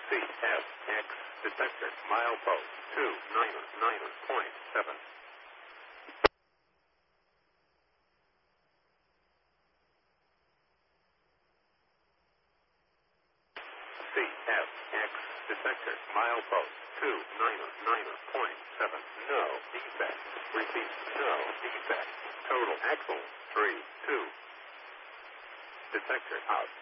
CFX detector milepost 299.7. CFX detector milepost 299.7. No defect. Repeat, no defect. Total axle 3-2. Detector out.